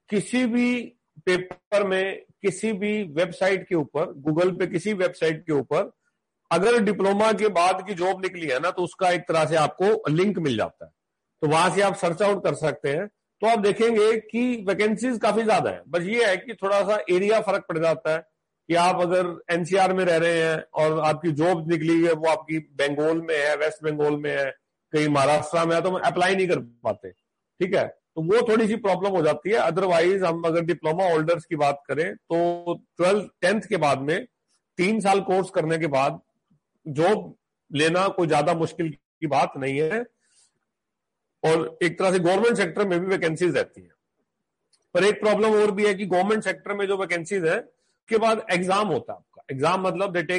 किसी भी पेपर में, किसी भी वेबसाइट के ऊपर, गूगल पे किसी वेबसाइट के ऊपर अगर डिप्लोमा के बाद की जॉब निकली है ना, तो उसका एक तरह से आपको लिंक मिल जाता है, तो वहां से आप सर्च आउट कर सकते हैं। तो आप देखेंगे कि वैकेंसीज काफी ज्यादा है, बस ये है कि थोड़ा सा एरिया फर्क पड़ जाता है कि आप अगर एनसीआर में रह रहे हैं और आपकी जॉब निकली है वो आपकी बंगाल में है, वेस्ट बंगाल में है, कहीं महाराष्ट्र में है, तो अप्लाई नहीं कर पाते। ठीक है, तो वो थोड़ी सी प्रॉब्लम हो जाती है। अदरवाइज हम अगर डिप्लोमा होल्डर्स की बात करें तो 10th के बाद में 3 साल कोर्स करने के बाद जॉब लेना कोई ज्यादा मुश्किल की बात नहीं है, और एक तरह से गवर्नमेंट सेक्टर में भी वैकेंसीज रहती है। पर एक प्रॉब्लम और भी है कि गवर्नमेंट सेक्टर में जो वैकेंसीज है उसके बाद एग्जाम होता है आपका। एग्जाम मतलब दे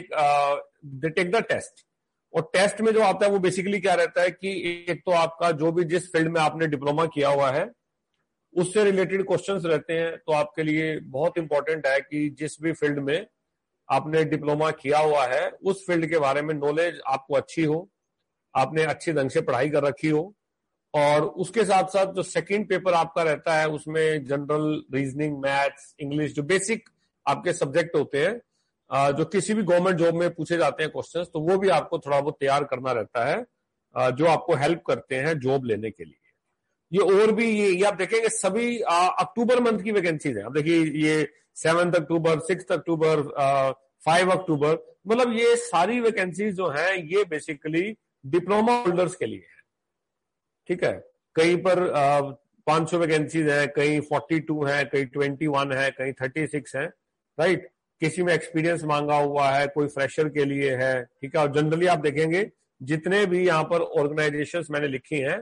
टेक द टेस्ट, और टेस्ट में जो आता है वो बेसिकली क्या रहता है कि एक तो आपका जो भी जिस फील्ड में आपने डिप्लोमा किया हुआ है उससे रिलेटेड क्वेश्चंस रहते हैं। तो आपके लिए बहुत इंपॉर्टेंट है कि जिस भी फील्ड में आपने डिप्लोमा किया हुआ है उस फील्ड के बारे में नॉलेज आपको अच्छी हो, आपने अच्छे ढंग से पढ़ाई कर रखी हो, और उसके साथ साथ जो सेकंड पेपर आपका रहता है उसमें जनरल रीजनिंग, मैथ्स, इंग्लिश, जो बेसिक आपके सब्जेक्ट होते हैं जो किसी भी गवर्नमेंट जॉब में पूछे जाते हैं क्वेश्चंस, तो वो भी आपको थोड़ा बहुत तैयार करना रहता है जो आपको हेल्प करते हैं जॉब लेने के लिए। ये और भी ये आप देखेंगे सभी अक्टूबर मंथ की वैकेंसीज है। अब देखिए ये 7 अक्टूबर, 6 अक्टूबर, 5 अक्टूबर, मतलब ये सारी वैकेंसीज जो हैं ये बेसिकली डिप्लोमा होल्डर्स के लिए है। ठीक है, कहीं पर 500 वैकेंसीज है, कहीं 42 है, कहीं 21 है, कहीं 36 है, राइट। किसी में एक्सपीरियंस मांगा हुआ है, कोई फ्रेशर के लिए है। ठीक है, और जनरली आप देखेंगे जितने भी यहाँ पर ऑर्गेनाइजेशंस मैंने लिखी हैं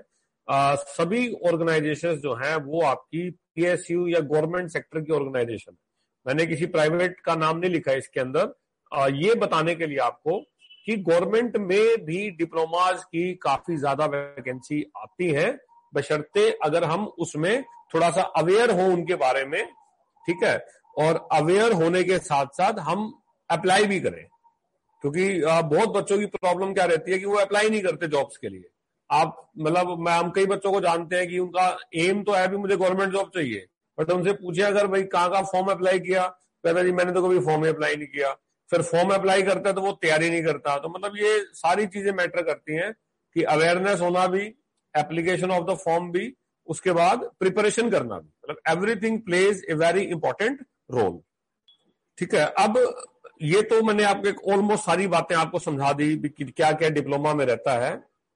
सभी ऑर्गेनाइजेशंस जो हैं वो आपकी पीएसयू या गवर्नमेंट सेक्टर की ऑर्गेनाइजेशन। मैंने किसी प्राइवेट का नाम नहीं लिखा इसके अंदर, ये बताने के लिए आपको कि गवर्नमेंट में भी डिप्लोमाज की काफी ज्यादा वैकेंसी आती है, बशर्ते अगर हम उसमें थोड़ा सा अवेयर हो उनके बारे में। ठीक है, और अवेयर होने के साथ साथ हम अप्लाई भी करें, क्योंकि बहुत बच्चों की प्रॉब्लम क्या रहती है कि वो अप्लाई नहीं करते जॉब्स के लिए। आप मतलब हम कई बच्चों को जानते हैं कि उनका एम तो है भी मुझे गवर्नमेंट जॉब चाहिए, बट उनसे पूछे अगर भाई कहाँ का फॉर्म अप्लाई किया, कहता जी मैंने तो कभी फॉर्म अप्लाई नहीं किया। फिर फॉर्म अप्लाई करता है तो वो तैयारी नहीं करता। तो मतलब ये सारी चीजें मैटर करती हैं कि अवेयरनेस होना भी, एप्लीकेशन ऑफ द फॉर्म भी, उसके बाद प्रिपरेशन करना भी, मतलब everything plays a very important role. ठीक है, अब ये तो मैंने आपको ऑलमोस्ट सारी बातें आपको समझा दी कि क्या क्या डिप्लोमा में रहता है,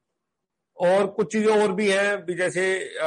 और कुछ चीजें और भी हैं भी, जैसे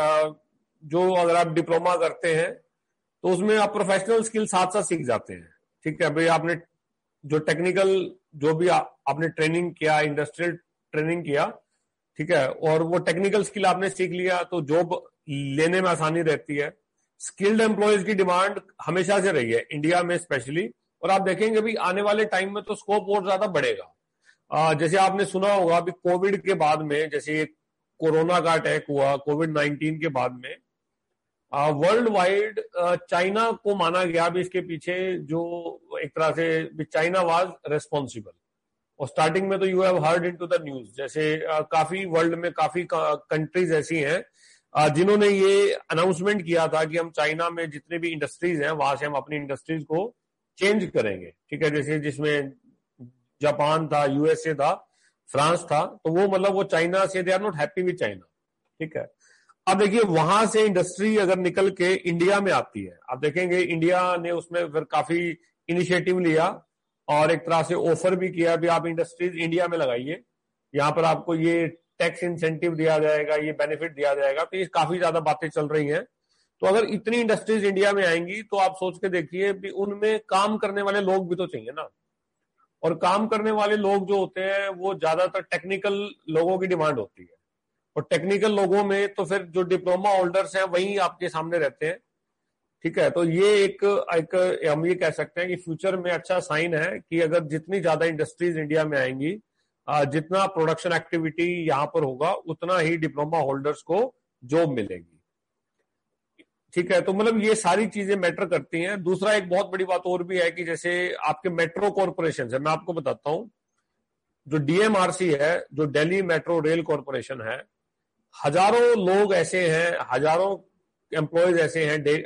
जो अगर आप डिप्लोमा करते हैं तो उसमें आप प्रोफेशनल स्किल साथ साथ सीख जाते हैं। ठीक है भाई, आपने जो टेक्निकल जो भी आपने ट्रेनिंग किया, इंडस्ट्रियल ट्रेनिंग किया, ठीक है, और वो टेक्निकल स्किल आपने सीख लिया तो जॉब लेने में आसानी रहती है। स्किल्ड एम्प्लॉयज की डिमांड हमेशा से रही है इंडिया में स्पेशली, और आप देखेंगे भी आने वाले टाइम में तो स्कोप और ज्यादा बढ़ेगा। जैसे आपने सुना होगा अभी कोविड के बाद में, जैसे कोरोना का अटैक हुआ कोविड-19 के बाद में, वर्ल्ड वाइड चाइना को माना गया भी इसके पीछे, जो एक तरह से चाइना वाज रेस्पॉन्सिबल। और स्टार्टिंग में तो you have heard into the news, जैसे काफी वर्ल्ड में काफी कंट्रीज ऐसी हैं जिन्होंने ये अनाउंसमेंट किया था कि हम चाइना में जितने भी इंडस्ट्रीज हैं वहां से हम अपनी इंडस्ट्रीज को चेंज करेंगे। ठीक है, जैसे जिसमें जापान था, यूएसए था, फ्रांस था, तो वो मतलब वो चाइना से they are not happy with China. ठीक है, अब देखिए वहां से इंडस्ट्री अगर निकल के इंडिया में आती है, आप देखेंगे इंडिया ने उसमें फिर काफी इनिशिएटिव लिया और एक तरह से ऑफर भी किया भी आप इंडस्ट्रीज इंडिया में लगाइए, यहाँ पर आपको ये टैक्स इंसेंटिव दिया जाएगा, ये बेनिफिट दिया जाएगा। तो ये काफी ज्यादा बातें चल रही हैं। तो अगर इतनी इंडस्ट्रीज इंडिया में आएंगी तो आप सोच के देखिए भी उनमें काम करने वाले लोग भी तो चाहिए ना, और काम करने वाले लोग जो होते हैं वो ज्यादातर टेक्निकल लोगों की डिमांड होती है, और टेक्निकल लोगों में तो फिर जो डिप्लोमा होल्डर्स हैं वही आपके सामने रहते हैं। ठीक है, तो ये एक हम ये कह सकते हैं कि फ्यूचर में अच्छा साइन है कि अगर जितनी ज्यादा इंडस्ट्रीज इंडिया में आएंगी, जितना प्रोडक्शन एक्टिविटी यहाँ पर होगा, उतना ही डिप्लोमा होल्डर्स को जॉब मिलेगी। ठीक है, तो मतलब ये सारी चीजें मैटर करती हैं। दूसरा एक बहुत बड़ी बात और भी है कि जैसे आपके मेट्रो कॉरपोरेशन है, मैं आपको बताता हूं, जो डीएमआरसी है, जो दिल्ली मेट्रो रेल कॉरपोरेशन है, हजारों लोग ऐसे हैं, हजारों एम्प्लॉयज ऐसे हैं